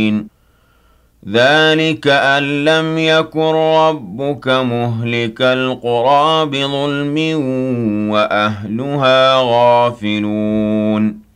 ذَلِكَ أَن لَّمْ يَكُن رَّبُّكَ مُهْلِكَ الْقُرَىٰ بِظُلْمٍ وَأَهْلُهَا غَافِلُونَ